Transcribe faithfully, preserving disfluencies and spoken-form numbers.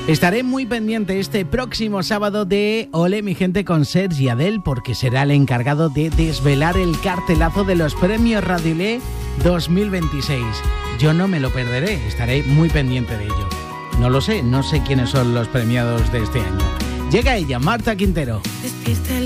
Estaré muy pendiente este próximo sábado de Ole mi gente con Sergi Adel, porque será el encargado de desvelar el cartelazo de los premios Radiolé dos mil veintiséis. Yo no me lo perderé, estaré muy pendiente de ello. No lo sé, no sé quiénes son los premiados de este año. Llega ella, Marta Quintero. Despierta